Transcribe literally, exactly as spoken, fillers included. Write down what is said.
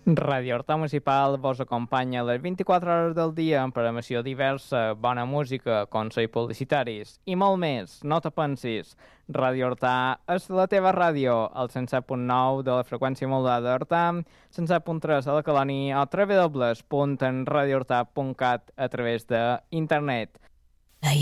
Ràdio Horta Municipal vos acompanya les vint-i-quatre hores del dia amb programació diversa, bona música, consells publicitaris i molt més. No te pensis, Ràdio Horta és la teva ràdio, al cent set punt nou de la freqüència modulada d'Horta, cent set punt tres a la Colònia o w w w punt radio horta punt cat a través d'internet.